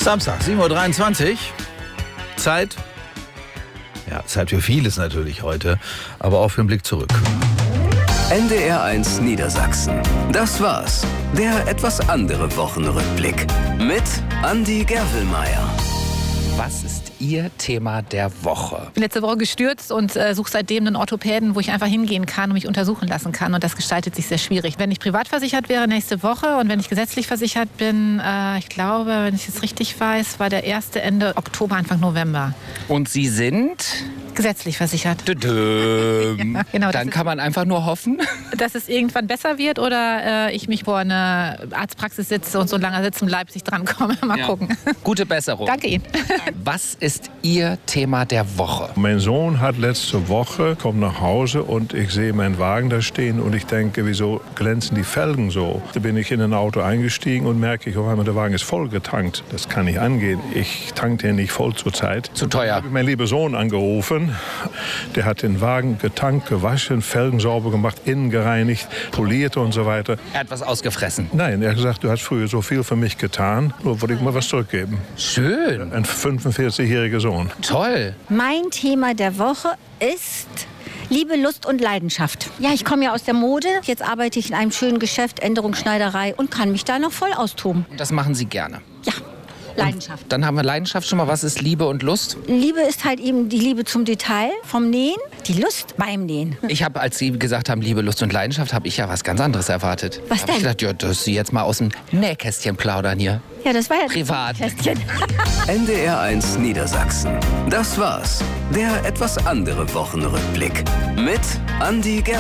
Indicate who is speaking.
Speaker 1: Samstag, 7:23 Uhr. Zeit. Ja, Zeit für vieles natürlich heute, aber auch für einen Blick zurück.
Speaker 2: NDR1 Niedersachsen. Das war's. Der etwas andere Wochenrückblick. Mit Andi Gervelmeier.
Speaker 3: Was ist Ihr Thema der Woche?
Speaker 4: Ich bin letzte Woche gestürzt und suche seitdem einen Orthopäden, wo ich einfach hingehen kann und mich untersuchen lassen kann. Und das gestaltet sich sehr schwierig. Wenn ich privat versichert wäre, nächste Woche. Und wenn ich gesetzlich versichert bin, ich glaube, wenn ich es richtig weiß, war der erste Ende Oktober, Anfang November.
Speaker 3: Und Sie sind?
Speaker 4: Gesetzlich versichert.
Speaker 3: Ja,
Speaker 4: genau,
Speaker 3: dann kann man einfach nur hoffen,
Speaker 4: dass es irgendwann besser wird oder ich mich vor einer Arztpraxis sitze und so lange sitzen bleibe, bis ich drankomme. Mal gucken.
Speaker 3: Gute Besserung.
Speaker 4: Danke Ihnen.
Speaker 3: Was ist Ihr Thema der Woche?
Speaker 5: Mein Sohn hat letzte Woche, kommt nach Hause und ich sehe meinen Wagen da stehen und ich denke, wieso glänzen die Felgen so? Da bin ich in ein Auto eingestiegen und merke ich, auf einmal der Wagen ist voll getankt. Das kann nicht angehen. Ich tanke den nicht voll zur Zeit.
Speaker 3: Zu teuer.
Speaker 5: Ich habe meinen lieben Sohn angerufen. Der hat den Wagen getankt, gewaschen, Felgen sauber gemacht, innen gereinigt, poliert und so weiter.
Speaker 3: Er hat was ausgefressen.
Speaker 5: Nein, er hat gesagt, du hast früher so viel für mich getan, nur wollte ich mal was zurückgeben.
Speaker 3: Schön.
Speaker 5: Ein 45-jähriger Sohn.
Speaker 3: Toll.
Speaker 6: Mein Thema der Woche ist Liebe, Lust und Leidenschaft. Ja, ich komme ja aus der Mode. Jetzt arbeite ich in einem schönen Geschäft, Änderungsschneiderei und kann mich da noch voll austoben.
Speaker 3: Das machen Sie gerne.
Speaker 6: Ja, Leidenschaft.
Speaker 3: Dann haben wir Leidenschaft schon mal. Was ist Liebe und Lust?
Speaker 6: Liebe ist halt eben die Liebe zum Detail vom Nähen, die Lust beim Nähen.
Speaker 3: Ich habe, als Sie gesagt haben, Liebe, Lust und Leidenschaft, habe ich ja was ganz anderes erwartet.
Speaker 6: Was
Speaker 3: Hab ich
Speaker 6: denn?
Speaker 3: gedacht, ja, dass Sie jetzt mal aus dem Nähkästchen plaudern hier.
Speaker 6: Ja, das war ja
Speaker 3: Privat.
Speaker 6: das Kästchen.
Speaker 2: NDR1 Niedersachsen. Das war's. Der etwas andere Wochenrückblick. Mit Andi Gervelmeier.